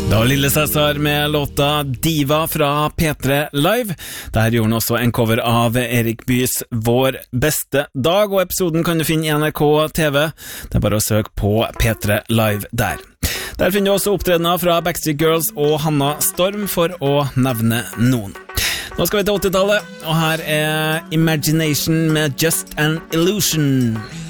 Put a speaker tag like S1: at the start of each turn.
S1: Da Lille Cæsar med låta Diva fra P3 Live. Der gjorde han også en cover av Erik Bys Vår beste dag, og episoden kan du finne I NRK TV. Det bare å søke på P3 Live der. Der finner du også opptredener fra Backstreet Girls og Hanna Storm, for å nevne noen. Nå skal vi til 80-tallet, og her Imagination med Just an Illusion.